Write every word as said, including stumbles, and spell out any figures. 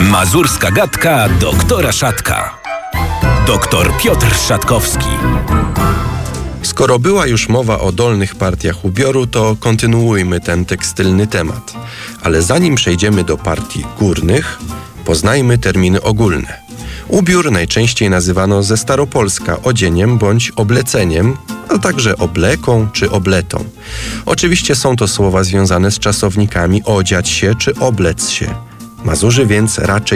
Mazurska gadka doktora Szatka. Doktor Piotr Szatkowski. Skoro była już mowa o dolnych partiach ubioru, to kontynuujmy ten tekstylny temat. Ale zanim przejdziemy do partii górnych, poznajmy terminy ogólne. Ubiór najczęściej nazywano ze staropolska odzieniem bądź obleceniem, a także obleką czy obletą. Oczywiście są to słowa związane z czasownikami odziać się czy oblec się. Mazurzy więc raczej